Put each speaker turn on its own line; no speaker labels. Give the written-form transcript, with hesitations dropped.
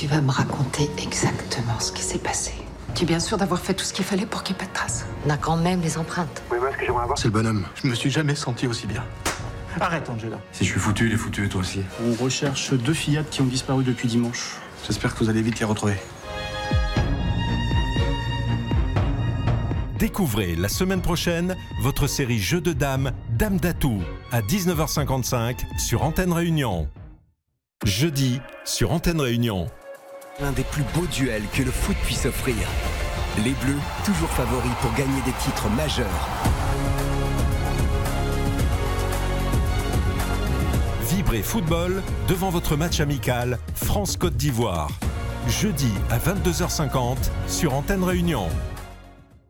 Tu vas me raconter exactement ce qui s'est passé. Tu es bien sûr d'avoir fait tout ce qu'il fallait pour qu'il n'y ait pas de traces.
On a quand même les empreintes.
Oui, moi, ce que j'aimerais avoir,
C'est le bonhomme. Je me suis jamais senti aussi bien.
Arrête, Angela.
Si je suis foutu, il est foutu, et toi aussi.
On recherche 2 fillettes qui ont disparu depuis dimanche.
J'espère que vous allez vite les retrouver.
Découvrez la semaine prochaine votre série Jeux de dames, Dame d'Atout, à 19h55 sur Antenne Réunion. Jeudi, sur Antenne Réunion.
L'un des plus beaux duels que le foot puisse offrir. Les Bleus, toujours favoris pour gagner des titres majeurs.
Vibrez football devant votre match amical France-Côte d'Ivoire. Jeudi à 22h50 sur Antenne Réunion.